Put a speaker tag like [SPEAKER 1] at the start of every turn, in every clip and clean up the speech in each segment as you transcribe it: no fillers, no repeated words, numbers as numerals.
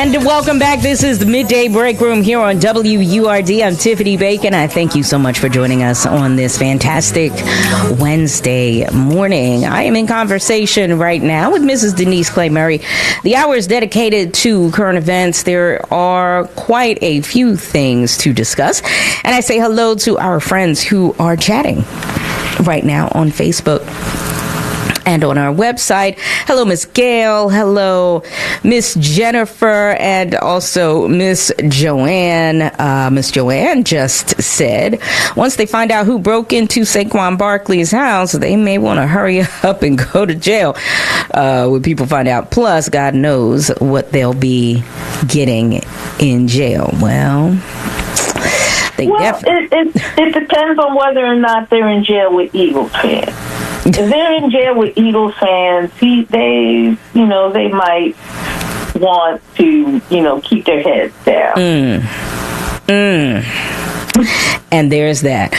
[SPEAKER 1] And welcome back. This is the Midday Break Room here on WURD. I'm Tiffany Bacon. I thank you so much for joining us on this fantastic Wednesday morning. I am in conversation right now with Mrs. Denise Clay Murray. The hour is dedicated to current events. There are quite a few things to discuss. And I say hello to our friends who are chatting right now on Facebook and on our website. Hello, Miss Gail. Hello, Miss Jennifer, and also Miss Joanne. Miss Joanne just said, once they find out who broke into Saquon Barkley's house, they may want to hurry up and go to jail when people find out. Plus, God knows what they'll be getting in jail. Well,
[SPEAKER 2] it depends on whether or not they're in jail with Eagles fans. If they're in jail with Eagles fans, they might want to, keep their heads down.
[SPEAKER 1] And there's that.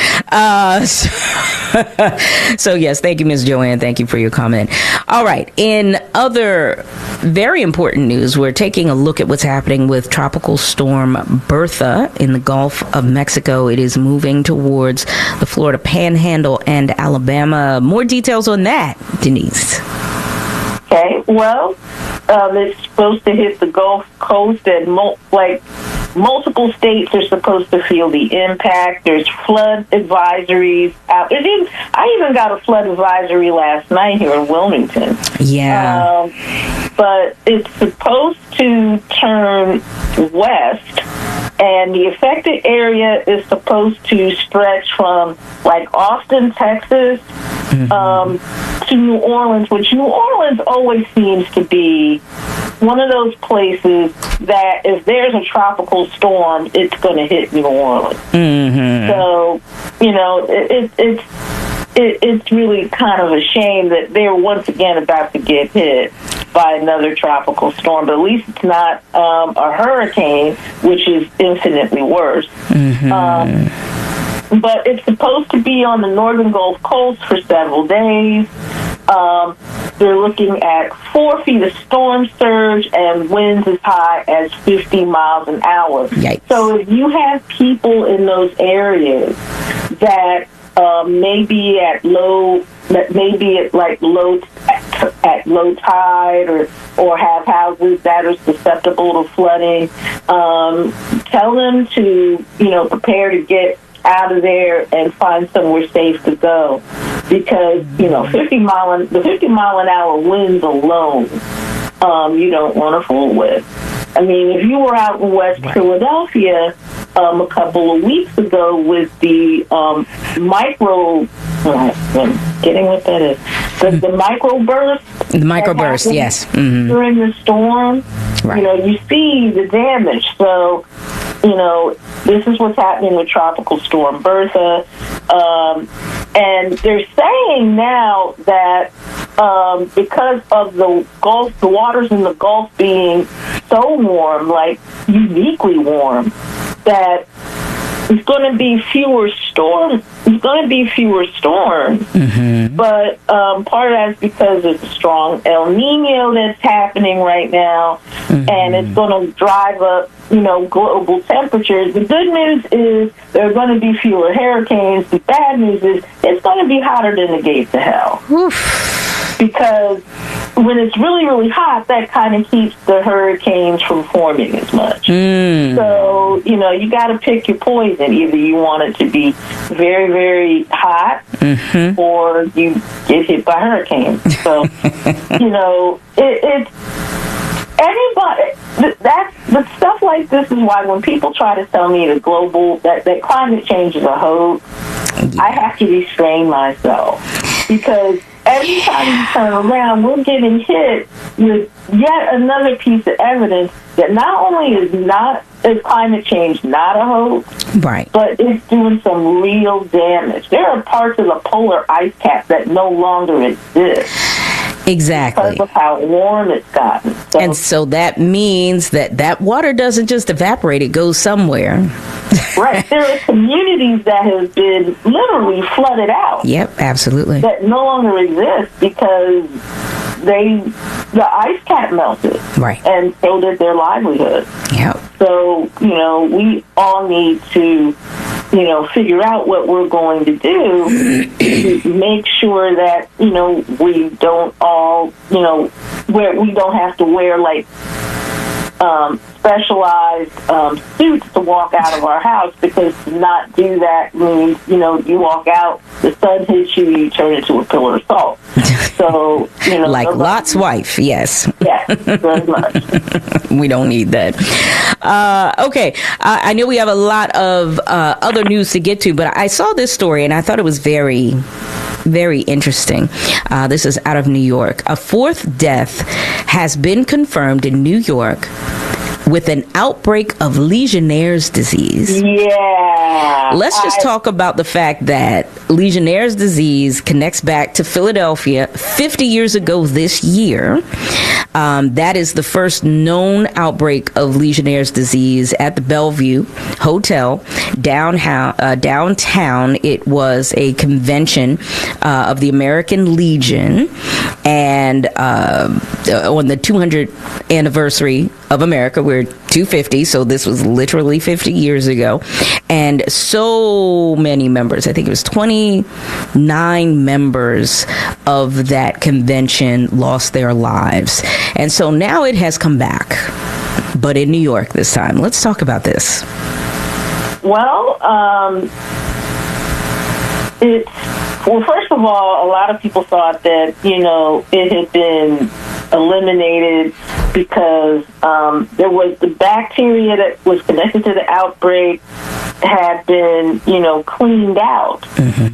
[SPEAKER 1] So yes, thank you, Ms. Joanne. Thank you for your comment. All right. In other very important news, we're taking a look at what's happening with Tropical Storm Bertha in the Gulf of Mexico. It is moving towards the Florida Panhandle and Alabama. More details on that, Denise.
[SPEAKER 2] Okay. Well, it's supposed to hit the Gulf Coast and multiple states are supposed to feel the impact. There's flood advisories out. I even got a flood advisory last night here in Wilmington.
[SPEAKER 1] Yeah.
[SPEAKER 2] But it's supposed to turn west, and the affected area is supposed to stretch from Austin, Texas, to New Orleans, which New Orleans always seems to be one of those places that if there's a tropical storm, it's going to hit New Orleans. Mm-hmm. So, it's really kind of a shame that they're once again about to get hit by another tropical storm, but at least it's not a hurricane, which is infinitely worse. Mm-hmm. But it's supposed to be on the northern Gulf Coast for several days. They're looking at 4 feet of storm surge and winds as high as 50 miles an hour.
[SPEAKER 1] Yikes.
[SPEAKER 2] So if you have people in those areas that may be at low tide or have houses that are susceptible to flooding, tell them to prepare to get out of there and find somewhere safe to go, because 50 mile an hour winds alone you don't want to fool with. I mean, if you were out in West Philadelphia a couple of weeks ago with the micro, I'm getting what that is, the microburst. The
[SPEAKER 1] microburst, yes. Mm-hmm.
[SPEAKER 2] During the storm,
[SPEAKER 1] right.
[SPEAKER 2] You see the damage. So, this is what's happening with Tropical Storm Bertha. And they're saying now that because of the waters in the Gulf being so warm, uniquely warm, that there's going to be fewer storms. Mm-hmm. But part of that is because of the strong El Nino that's happening right now, mm-hmm. and it's going to drive up, global temperatures. The good news is there are going to be fewer hurricanes. The bad news is it's going to be hotter than the gates of hell.
[SPEAKER 1] Oof.
[SPEAKER 2] Because when it's really, really hot, that kind of keeps the hurricanes from forming as much. So, you got to pick your poison. Either you want it to be very, very hot, mm-hmm. or you get hit by hurricanes. So, it's everybody. But stuff like this is why when people try to tell me that climate change is a hoax, I have to restrain myself, because every time you turn around, we're getting hit with yet another piece of evidence that not only is climate change not a hoax,
[SPEAKER 1] right, but
[SPEAKER 2] it's doing some real damage. There are parts of the polar ice cap that no longer exist.
[SPEAKER 1] Exactly.
[SPEAKER 2] Because of how warm it's gotten.
[SPEAKER 1] And so that means that water doesn't just evaporate, it goes somewhere.
[SPEAKER 2] Right. There are communities that have been literally flooded out.
[SPEAKER 1] Yep, absolutely.
[SPEAKER 2] That no longer exist because the ice cap melted.
[SPEAKER 1] Right.
[SPEAKER 2] And so did their livelihood.
[SPEAKER 1] Yep.
[SPEAKER 2] So, we all need to, figure out what we're going to do to make sure that, we don't all, where we don't have to wear, like, specialized suits to walk out of our house, because to not do that means, you walk out, the sun hits you, you turn into a pillar of salt. So,
[SPEAKER 1] like Lot's wife, yes.
[SPEAKER 2] Yes, very much.
[SPEAKER 1] We don't need that. Okay, I know we have a lot of other news to get to, but I saw this story and I thought it was very, very interesting. This is out of New York. A fourth death has been confirmed in New York with an outbreak of Legionnaire's disease.
[SPEAKER 2] Yeah.
[SPEAKER 1] Let's just talk about the fact that Legionnaire's disease connects back to Philadelphia 50 years ago this year. That is the first known outbreak of Legionnaire's disease at the Bellevue Hotel downtown. It was a convention of the American Legion, and on the 200th anniversary of America, we're 250, so this was literally 50 years ago, and so many members, I think it was 29 members of that convention lost their lives. And so now it has come back, but in New York this time. Let's talk about this.
[SPEAKER 2] Well, first of all, a lot of people thought that, it had been eliminated because there was the bacteria that was connected to the outbreak had been, cleaned out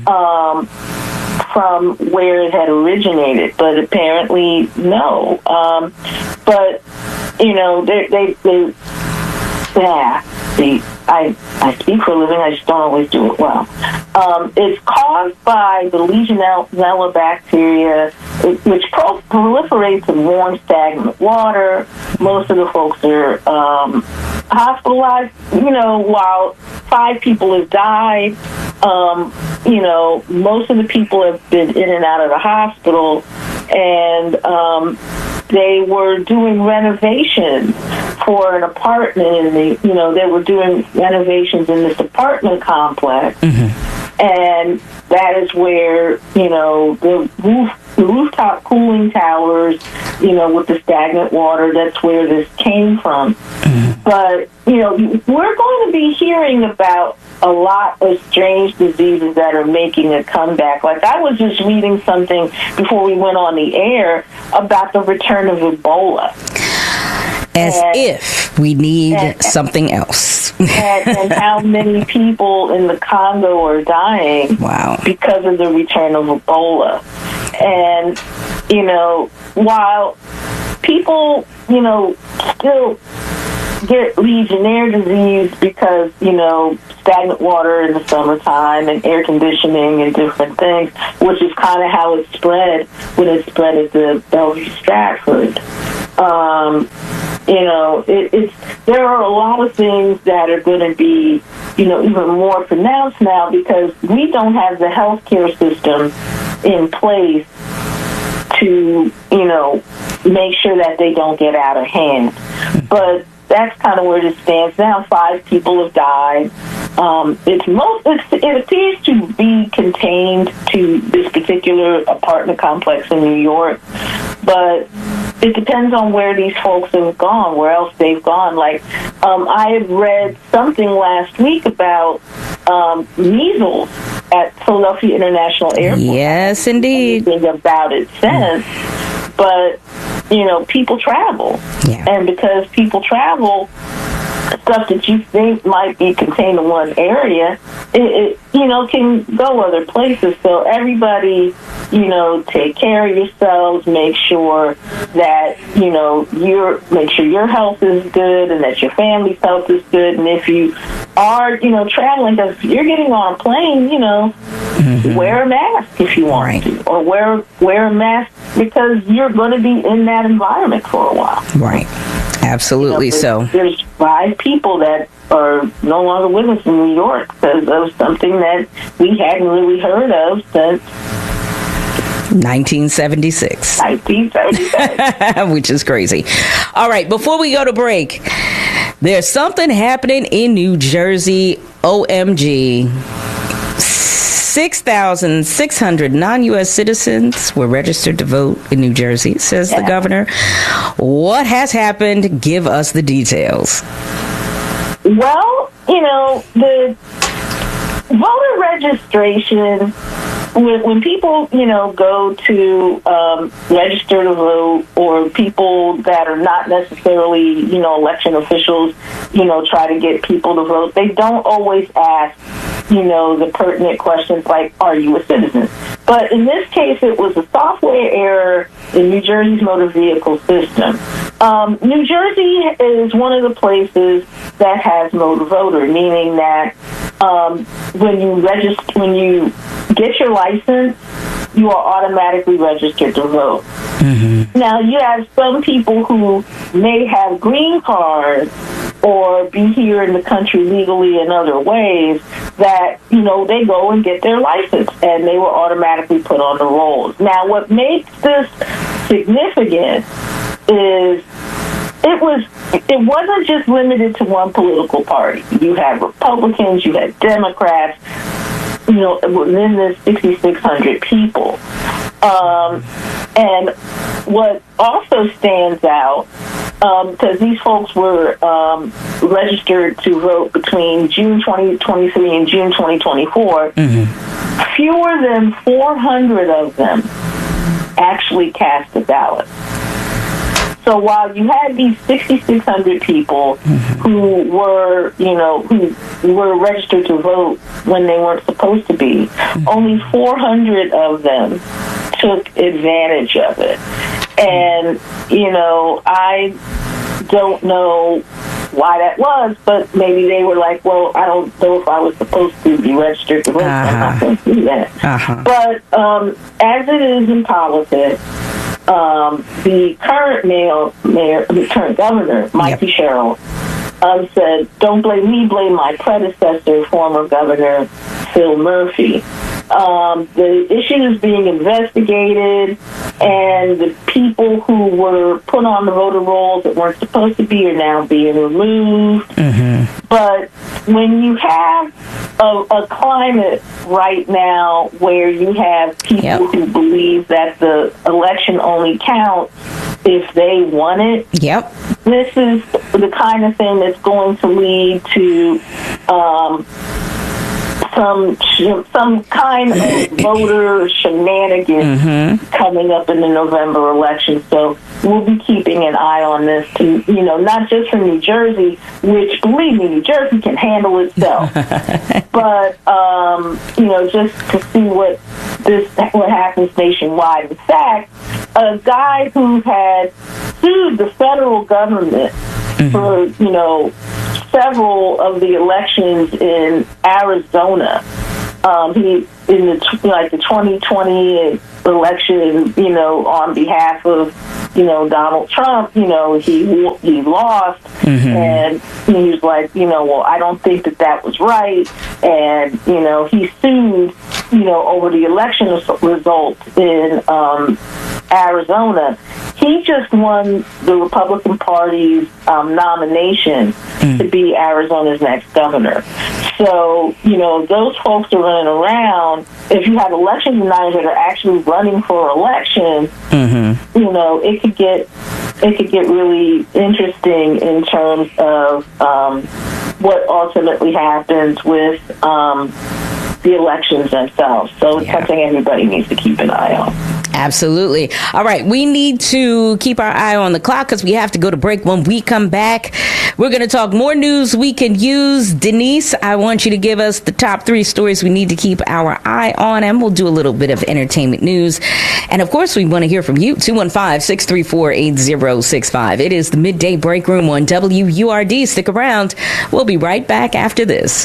[SPEAKER 2] from where it had originated. But apparently, no. But, I speak for a living, I just don't always do it well. It's caused by the Legionella bacteria, which proliferates in warm, stagnant water. Most of the folks are hospitalized. While 5 people have died, most of the people have been in and out of the hospital, and they were doing renovations for an apartment, and they were doing renovations in this apartment complex, and that is where the rooftop cooling towers, with the stagnant water. That's where this came from. But we're going to be hearing about a lot of strange diseases that are making a comeback. Like, I was just reading something before we went on the air about the return of Ebola.
[SPEAKER 1] If we need something else.
[SPEAKER 2] and how many people in the Congo are dying because of the return of Ebola. And, while people, still get Legionnaire disease because, stagnant water in the summertime and air conditioning and different things, which is kind of how it spread when it spread at the Bellevue Stratford. There are a lot of things that are going to be, even more pronounced now, because we don't have the healthcare system in place to, make sure that they don't get out of hand. But that's kind of where it stands now. 5 people have died. It appears to be contained to this particular apartment complex in New York, but it depends on where these folks have gone, where else they've gone. Like, I had read something last week about measles at Philadelphia International Airport.
[SPEAKER 1] Yes, indeed.
[SPEAKER 2] Anything about it since, but people travel, and because people travel, stuff that you think might be contained in one area, it can go other places. So everybody, take care of yourselves. Make sure that make sure your health is good and that your family's health is good. And if you are traveling, because you're getting on a plane, wear a mask if you want to, or wear a mask because you're going to be in that environment for a while.
[SPEAKER 1] Right. Absolutely.
[SPEAKER 2] There's 5 people that are no longer with us in New York because of something that we hadn't really heard of since
[SPEAKER 1] 1976.
[SPEAKER 2] 1976.
[SPEAKER 1] Which is crazy. All right, before we go to break, there's something happening in New Jersey. OMG. 6,600 non-U.S. citizens were registered to vote in New Jersey, says the governor. What has happened? Give us the details.
[SPEAKER 2] Well, the voter registration, when people, go to register to vote, or people that are not necessarily, election officials, try to get people to vote, they don't always ask, the pertinent questions like, are you a citizen? But in this case, it was a software error in New Jersey's motor vehicle system. New Jersey is one of the places that has motor voter, meaning that when you get your license, you are automatically registered to vote. Mm-hmm. Now, you have some people who may have green cards or be here in the country legally in other ways that, they go and get their license and they were automatically put on the rolls. Now, what makes this significant is it wasn't just limited to one political party. You had Republicans, you had Democrats, within this 6,600 people. And what also stands out, because these folks were registered to vote between June 2023 and June 2024, fewer than 400 of them actually cast a ballot. So while you had these 6,600 people who were, who were registered to vote when they weren't supposed to be, only 400 of them took advantage of it. And, I don't know why that was, but maybe they were like, well, I don't know if I was supposed to be registered to vote. I'm not going to do that. But as it is in politics, the current governor, Mikey Sherrill, said, "Don't blame me, blame my predecessor, former Governor Phil Murphy." The issue is being investigated, and the people who were put on the voter rolls that weren't supposed to be are now being removed. But when you have a climate right now where you have people who believe that the election only counts if they won it, this is the kind of thing that's going to lead to some kind of voter shenanigans coming up in the November election. So we'll be keeping an eye on this, to, not just for New Jersey, which, believe me, New Jersey can handle itself, but, just to see what happens nationwide. In fact, a guy who had sued the federal government for, several of the elections in Arizona. He in the 2020 election, on behalf of Donald Trump, he lost, and he was like, well, I don't think that was right, and he sued, over the election results in Arizona. He just won the Republican Party's nomination to be Arizona's next governor. So, those folks are running around. If you have election deniers that are actually running for election, it could get really interesting in terms of what ultimately happens with the elections themselves. So it's something everybody needs to keep an eye on.
[SPEAKER 1] Absolutely. All right. We need to keep our eye on the clock because we have to go to break. When we come back, we're going to talk more news we can use. Denise, I want you to give us the top 3 stories we need to keep our eye on, and we'll do a little bit of entertainment news. And of course, we want to hear from you. 215-634-8065. It is the Midday Break Room on WURD. Stick around. We'll be right back after this.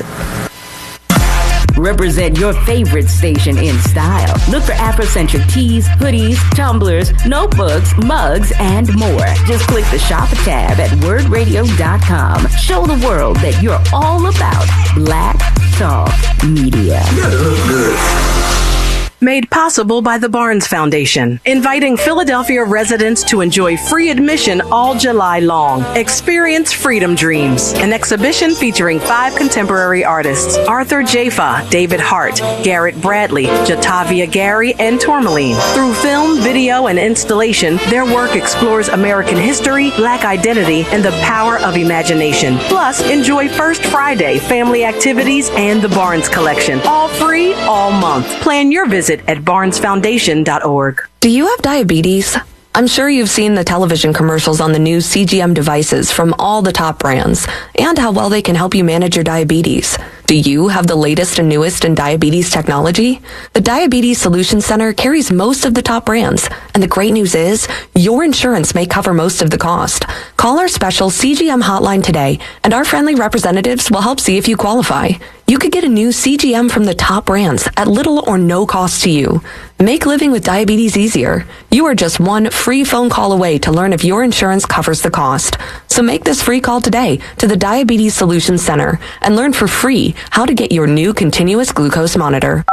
[SPEAKER 1] Represent your favorite station in style. Look for Afrocentric tees, hoodies, tumblers, notebooks, mugs, and more. Just click the shop tab at wordradio.com. Show the world that you're all about Black Talk Media.
[SPEAKER 3] Made possible by the Barnes Foundation, inviting Philadelphia residents to enjoy free admission all July long. Experience Freedom Dreams, an exhibition featuring 5 contemporary artists: Arthur Jafa, David Hart, Garrett Bradley, Jatavia Gary, and Tourmaline. Through film, video, and installation, their work explores American history, Black identity, and the power of imagination. Plus, enjoy First Friday, family activities, and the Barnes Collection. All free, all month. Plan your visit at barnesfoundation.org.
[SPEAKER 4] Do you have diabetes? I'm sure you've seen the television commercials on the new CGM devices from all the top brands and how well they can help you manage your diabetes. Do you have the latest and newest in diabetes technology? The Diabetes Solutions Center carries most of the top brands, and the great news is your insurance may cover most of the cost. Call our special CGM hotline today, and our friendly representatives will help see if you qualify. You could get a new CGM from the top brands at little or no cost to you. Make living with diabetes easier. You are just one free phone call away to learn if your insurance covers the cost. So make this free call today to the Diabetes Solutions Center and learn for free how to get your new continuous glucose monitor.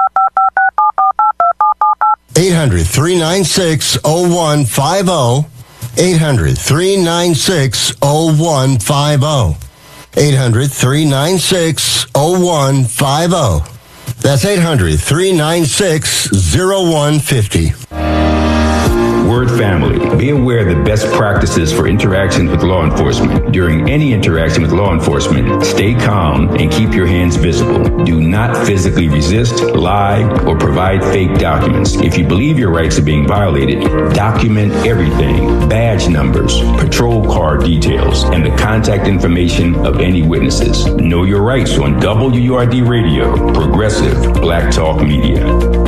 [SPEAKER 5] 800-396-0150. 800-396-0150. 800-396-0150. That's 800-396-0150.
[SPEAKER 6] Word family, be aware of the best practices for interactions with law enforcement. During any interaction with law enforcement, stay calm and keep your hands visible. Do not physically resist, lie, or provide fake documents. If you believe your rights are being violated, document everything: badge numbers, patrol car details, and the contact information of any witnesses. Know your rights on WURD Radio, Progressive Black Talk Media.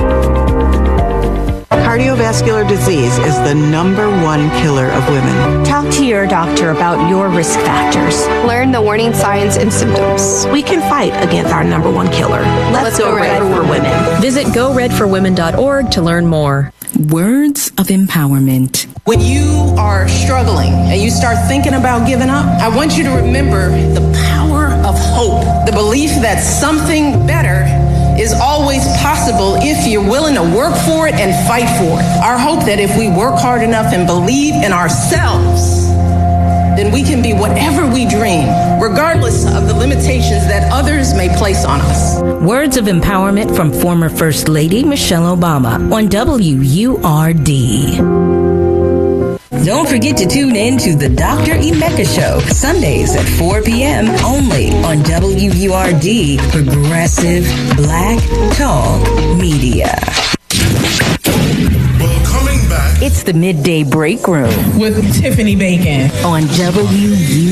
[SPEAKER 7] Cardiovascular disease is the #1 killer of women.
[SPEAKER 8] Talk to your doctor about your risk factors.
[SPEAKER 9] Learn the warning signs and symptoms.
[SPEAKER 7] We can fight against our #1 killer. Let's go red for women.
[SPEAKER 10] Visit GoRedForWomen.org to learn more.
[SPEAKER 1] Words of empowerment.
[SPEAKER 11] When you are struggling and you start thinking about giving up, I want you to remember the power of hope, the belief that something better is always possible if you're willing to work for it and fight for it. Our hope that if we work hard enough and believe in ourselves, then we can be whatever we dream, regardless of the limitations that others may place on us.
[SPEAKER 1] Words of empowerment from former First Lady Michelle Obama on WURD. Don't forget to tune in to the Dr. Emeka Show, Sundays at 4 p.m. only on WURD, Progressive Black Talk Media.
[SPEAKER 12] Well, coming back,
[SPEAKER 1] it's the Midday Break Room
[SPEAKER 13] with Tiffany Bacon
[SPEAKER 1] on WURD.